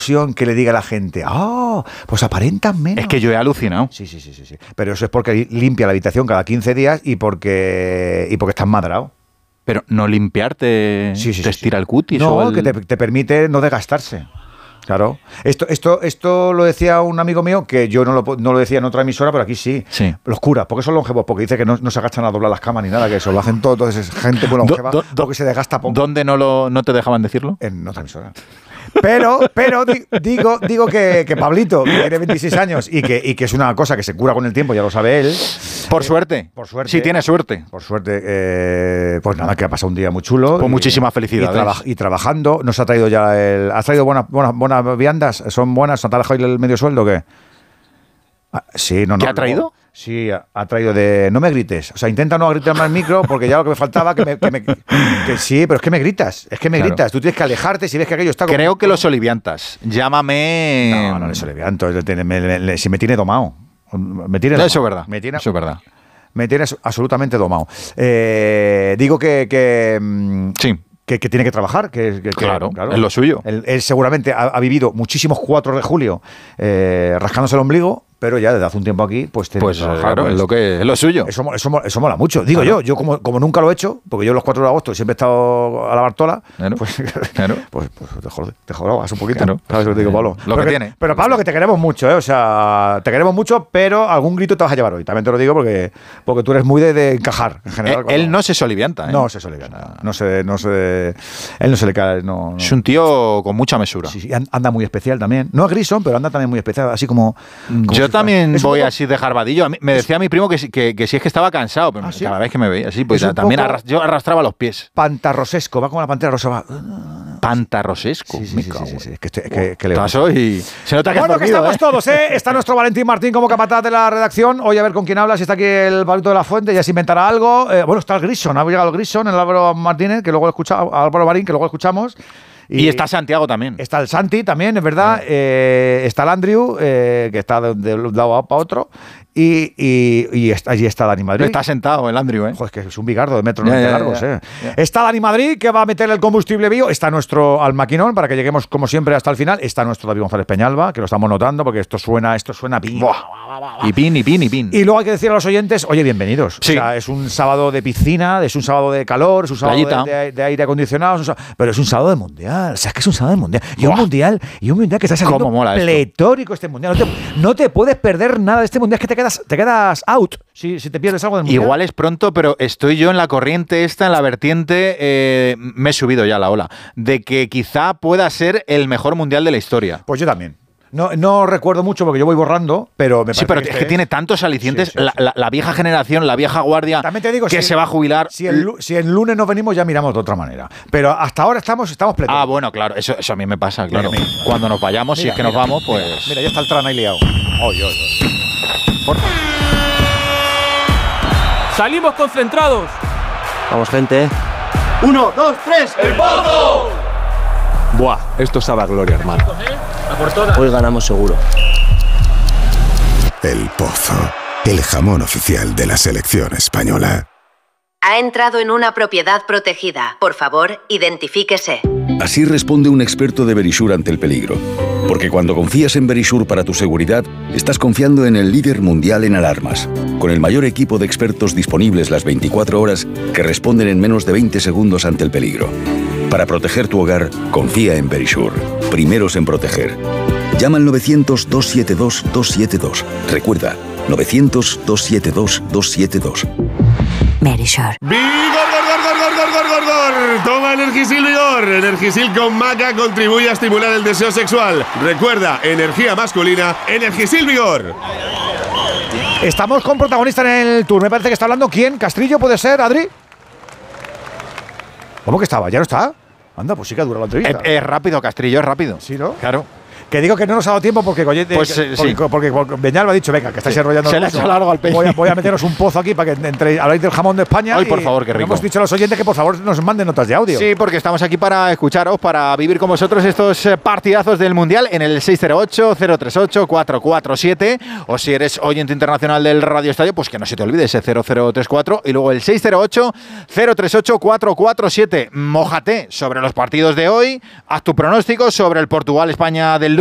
que le diga a la gente, pues aparentan menos. Es que yo he alucinado. Sí. Pero eso es porque limpia la habitación cada 15 días y porque estás madrado. Pero no limpiarte te estira el cutis. No, que te permite no desgastarse. Claro. Esto lo decía un amigo mío, que yo no lo decía en otra emisora, pero aquí sí. Los curas, porque son longevos, porque dice que no se agachan a doblar las camas ni nada, que eso lo hacen todo, entonces es gente muy longeva, porque se desgasta poco. ¿Dónde no te dejaban decirlo? En otra emisora. Pero digo que Pablito, que tiene 26 años y que es una cosa que se cura con el tiempo, ya lo sabe él. Por suerte. Sí, tiene suerte. Por suerte. Pues nada, que ha pasado un día muy chulo. Con muchísimas felicidades. Y trabajando. Nos ha traído ya ¿has traído buenas viandas? ¿Son buenas? ¿No te ha dejado el medio sueldo o qué? Sí, no. ¿Qué ha traído? Sí, ha traído no me grites. O sea, intenta no gritar más al micro, porque ya lo que me faltaba, que sí, pero es que me gritas. Es que me gritas. Tú tienes que alejarte si ves que aquello está... Creo que lo soliviantas. Llámame... No le solivianto. Si me tiene domado. Me tiene domado. Eso es verdad. Eso es verdad. Me tiene absolutamente domado. Digo sí. Que tiene que trabajar, claro, es lo suyo. Él seguramente ha vivido muchísimos 4 de julio rascándose el ombligo, pero ya desde hace un tiempo aquí, pues tiene que trabajar. Claro, es lo suyo. Eso mola mucho. Digo yo como nunca lo he hecho, porque yo los 4 de agosto siempre he estado a la Bartola, pues te jodas un poquito. Claro. ¿Sabes lo que te digo, Pablo? Lo que tiene. Pero Pablo, que te queremos mucho, O sea, te queremos mucho, pero algún grito te vas a llevar hoy. También te lo digo porque tú eres muy de encajar, en general. Él no se solivianta, No se solivianta. Él no se le cae. No. Es un tío con mucha mesura. Sí, anda muy especial también. No es Grison, pero anda también muy especial, así como yo también voy así de jarbadillo. Me decía mi primo que si es que estaba cansado, pero cada vez que me veía así, pues también yo arrastraba los pies. Pantarrosesco, va como la pantera rosa. Va. Pantarrosesco. Sí. Es que le paso y se nota que has dormido, que estamos todos, Está nuestro Valentín Martín como capataz de la redacción. Hoy a ver con quién habla, si está aquí el Pablito de la Fuente, ya se inventará algo. Está el Grison, ha llegado el Grison, el Álvaro Martínez, que luego Álvaro Marín, que luego escuchamos. Y está Santiago también. Está el Santi también, es verdad. Está el Andrew, que está de un lado para otro. Y allí está Dani Madrid. Está sentado el Andrew, Joder, es que es un bigardo de metro 90 largos, Está Dani Madrid, que va a meter el combustible bio. Está nuestro Almaquinón, para que lleguemos como siempre hasta el final. Está nuestro David González Peñalba, que lo estamos notando, porque esto suena pin. Y pin. Y luego hay que decir a los oyentes, oye, bienvenidos. Sí. O sea, es un sábado de piscina, es un sábado de calor, es un sábado de aire acondicionado, pero es un sábado de mundial. O sea, es que es un sábado de mundial. Y un mundial que está saliendo pletórico este mundial. No te puedes perder nada de este mundial, es que te quedas out si te pierdes algo del mundial. Igual es pronto, pero estoy yo en la corriente en la vertiente, me he subido ya a la ola, de que quizá pueda ser el mejor mundial de la historia. Pues yo también. No recuerdo mucho porque yo voy borrando, pero me parece sí, pero es que tiene tantos alicientes. La vieja generación, la vieja guardia también te digo, que se va a jubilar. Si el lunes nos venimos, ya miramos de otra manera. Pero hasta ahora estamos pletóricos. Bueno, claro, eso a mí me pasa, claro. Cuando nos vayamos, si es que nos vamos, pues... Mira, ya está el Tran ahí liado. ¡Salimos concentrados! Vamos, gente. 1, 2, 3, ¡el Pozo! Buah, esto sabe a gloria, hermano. Hoy ganamos seguro. El Pozo, el jamón oficial de la selección española. Ha entrado en una propiedad protegida. Por favor, identifíquese. Así responde un experto de Verisure ante el peligro. Porque cuando confías en Verisure para tu seguridad, estás confiando en el líder mundial en alarmas, con el mayor equipo de expertos disponibles las 24 horas que responden en menos de 20 segundos ante el peligro. Para proteger tu hogar, confía en Verisure. Primeros en proteger. Llama al 900-272-272. Recuerda, 900-272-272. Verisure. ¡Vigor! Toma Energisil Vigor. Energisil con maca contribuye a estimular el deseo sexual. Recuerda, energía masculina, Energisil Vigor. Estamos con protagonista en el tour. Me parece que está hablando ¿quién? ¿Castrillo puede ser, Adri? ¿Cómo que estaba? ¿Ya no está? Anda, pues sí que ha durado la entrevista. Es rápido, Castrillo, es rápido. Sí, ¿no? Claro. Que digo que no nos ha dado tiempo porque porque Beñal me ha dicho, venga, que estáis enrollando. Se le ha hecho largo al Peñi. Voy a meteros un pozo aquí para que habláis del jamón de España. Ay, por favor, qué rico. Hemos dicho a los oyentes que por favor nos manden notas de audio. Sí, porque estamos aquí para escucharos, para vivir con vosotros estos partidazos del Mundial en el 608-038-447, o si eres oyente internacional del Radio Estadio, pues que no se te olvide ese 0034 y luego el 608-038-447. Mójate sobre los partidos de hoy, haz tu pronóstico sobre el Portugal-España del